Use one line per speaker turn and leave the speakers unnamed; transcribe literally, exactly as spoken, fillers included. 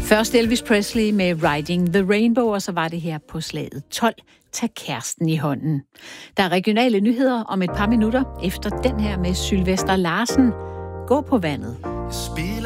Først Elvis Presley med Riding the Rainbow, og så var det her på slaget tolv. Tag kæresten i hånden. Der er regionale nyheder om et par minutter efter den her med Sylvester Larsen. Gå på vandet.